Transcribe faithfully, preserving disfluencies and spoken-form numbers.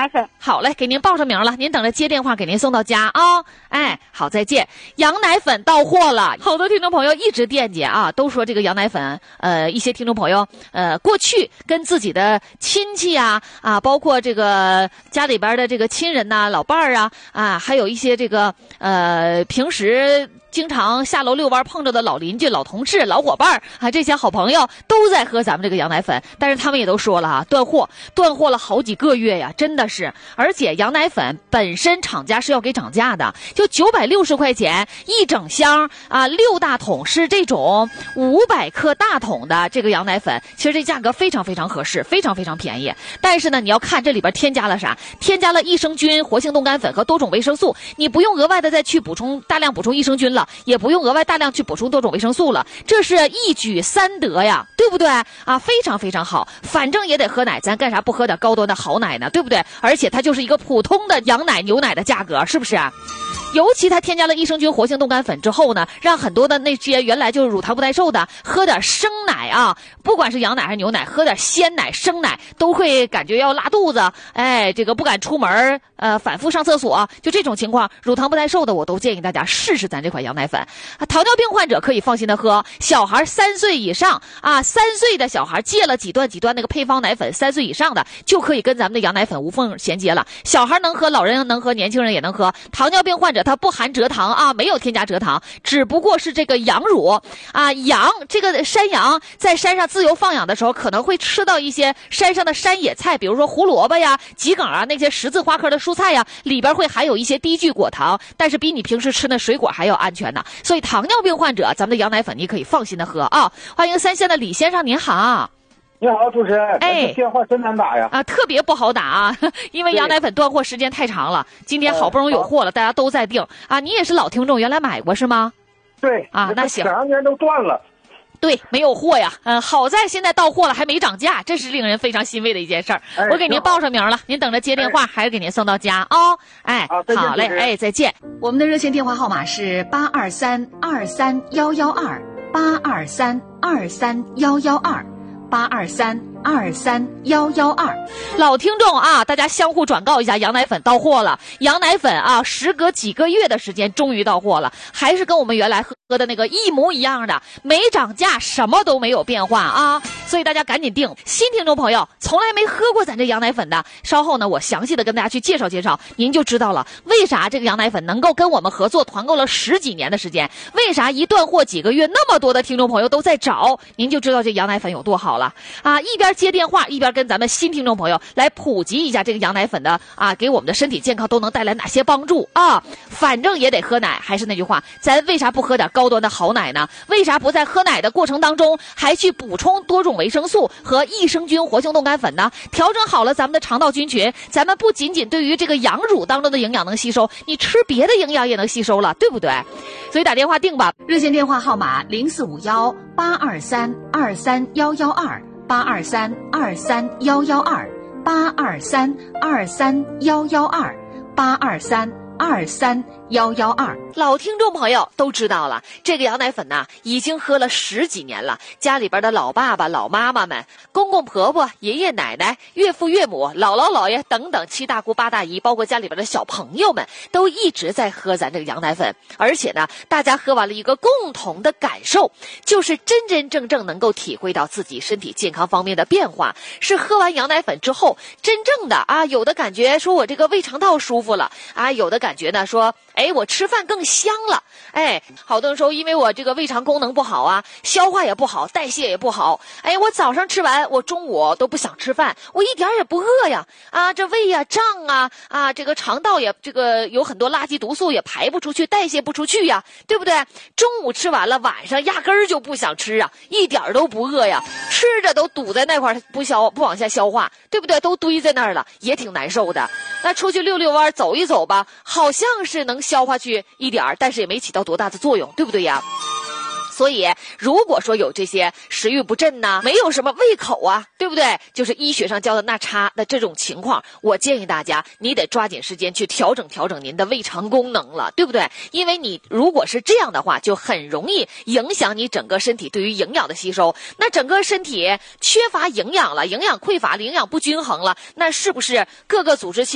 奶粉。 好嘞，给您报上名了，您等着接电话给您送到家啊、哦。哎，好，再见。羊奶粉到货了，好多听众朋友一直惦记啊，都说这个羊奶粉，呃，一些听众朋友，呃，过去跟自己的亲戚啊，啊，包括这个家里边的这个亲人呐、啊、老伴儿啊，啊，还有一些这个呃，平时经常下楼遛弯碰着的老邻居、老同事、老伙伴啊，这些好朋友都在喝咱们这个羊奶粉，但是他们也都说了啊，断货，断货了好几个月呀，真的是。而且羊奶粉本身厂家是要给涨价的，就九百六十块钱一整箱啊，六大桶是这种五百克大桶的这个羊奶粉，其实这价格非常非常合适，非常非常便宜。但是呢，你要看这里边添加了啥，添加了益生菌、活性冻干粉和多种维生素，你不用额外的再去补充大量补充益生菌了，也不用额外大量去补充多种维生素了，这是一举三得呀，对不对啊？非常非常好，反正也得喝奶，咱干啥不喝点高端的好奶呢？对不对？而且它就是一个普通的羊奶、牛奶的价格，是不是？尤其它添加了益生菌、活性冻干粉之后呢，让很多的那些原来就是乳糖不耐受的，喝点生奶啊，不管是羊奶还是牛奶，喝点鲜奶、生奶都会感觉要拉肚子，哎，这个不敢出门，呃，反复上厕所，就这种情况，乳糖不耐受的我都建议大家试试咱这款羊奶粉。啊，糖尿病患者可以放心的喝，小孩三岁以上啊，三岁的小孩戒了几段几段那个配方奶粉，三岁以上的就可以跟咱们的羊奶粉无缝衔接了。小孩能喝，老人能喝，年轻人也能喝。糖尿病患者它不含蔗糖啊，没有添加蔗糖，只不过是这个羊乳啊，羊这个山羊在山上自由放养的时候，可能会吃到一些山上的山野菜，比如说胡萝卜呀、桔梗啊，那些十字花科的蔬菜呀，里边会含有一些低聚果糖，但是比你平时吃的水果还要安全呢。所以糖尿病患者，咱们的羊奶粉你可以放心的喝啊。欢迎三线的李先生，您好。 你好，主持人。 哎， 电话真难打呀！ 啊，特别不好打啊，因为羊奶粉断货时间太长了。今天好不容易有货了，大家都在订啊。你也是老听众，原来买过是吗？ 对啊，那行。 前两天都断了。 对，没有货呀。嗯，好在现在到货了，还没涨价，这是令人非常欣慰的一件事儿。哎、我给您报上名了，您等着接电话，哎、还是给您送到家哦。哎， 好嘞，哎，再见。 我们的热线电话号码是八二三二三幺幺二八二三二三幺幺二。八二三二三幺幺二， 老听众啊，大家相互转告一下，羊奶粉到货了。羊奶粉啊，时隔几个月的时间，终于到货了，还是跟我们原来喝的那个一模一样的，没涨价，什么都没有变化啊。所以大家赶紧订。新听众朋友，从来没喝过咱这羊奶粉的，稍后呢，我详细的跟大家去介绍介绍，您就知道了为啥这个羊奶粉能够跟我们合作团购了十几年的时间，为啥一断货几个月，那么多的听众朋友都在找，您就知道这羊奶粉有多好了啊！一边接电话，一边跟咱们新听众朋友来普及一下这个羊奶粉的啊，给我们的身体健康都能带来哪些帮助啊？反正也得喝奶，还是那句话，咱为啥不喝点高端的好奶呢？为啥不在喝奶的过程当中还去补充多种维生素和益生菌、活性冻干粉呢？调整好了咱们的肠道菌群，咱们不仅仅对于这个羊乳当中的营养能吸收，你吃别的营养也能吸收了，对不对？所以打电话订吧。 热线电话号码零四五幺八二三二三幺幺二八二三二三幺幺二八二三二三幺幺二八二三二三幺幺二。 老听众朋友都知道了，这个羊奶粉呐，已经喝了十几年了。家里边的老爸爸、老妈妈们、公公婆婆、爷爷奶奶、岳父岳母、姥姥姥爷等等七大姑八大姨，包括家里边的小朋友们，都一直在喝咱这个羊奶粉。而且呢，大家喝完了一个共同的感受，就是真真正正能够体会到自己身体健康方面的变化。是喝完羊奶粉之后，真正的啊，有的感觉说我这个胃肠道舒服了啊，有的感觉呢说，哎，我吃饭更香了。哎，好多人说因为我这个胃肠功能不好啊，消化也不好，代谢也不好，哎，我早上吃完，我中午都不想吃饭，我一点也不饿呀，啊，这胃呀胀啊，啊，这个肠道也这个有很多垃圾毒素也排不出去，代谢不出去呀，对不对？中午吃完了，晚上压根儿就不想吃啊，一点都不饿呀，吃着都堵在那块儿不消不往下消化，对不对？都堆在那儿了，也挺难受的。那出去溜溜弯走一走吧，好像是能消化去一点儿，但是也没起到多大的作用，对不对呀？所以如果说有这些食欲不振呐、啊，没有什么胃口啊，对不对？就是医学上教的那叉的这种情况，我建议大家你得抓紧时间去调整调整您的胃肠功能了，对不对？因为你如果是这样的话，就很容易影响你整个身体对于营养的吸收。那整个身体缺乏营养了，营养匮乏了，营养不均衡了，那是不是各个组织器